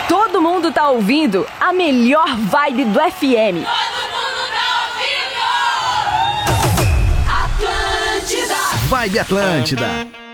Todo mundo tá ouvindo a melhor vibe do FM. Todo mundo tá ouvindo! Atlântida! Vibe Atlântida.